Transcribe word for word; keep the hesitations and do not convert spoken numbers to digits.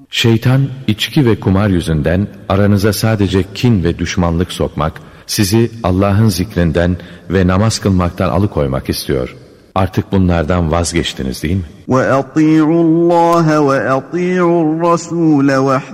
Şeytan, içki ve kumar yüzünden aranıza sadece kin ve düşmanlık sokmak, sizi Allah'ın zikrinden ve namaz kılmaktan alıkoymak istiyor. Artık bunlardan vazgeçtiniz değil mi? وَأَطِيعُوا اللّٰهَ وَأَطِيعُوا الرَّسُولَ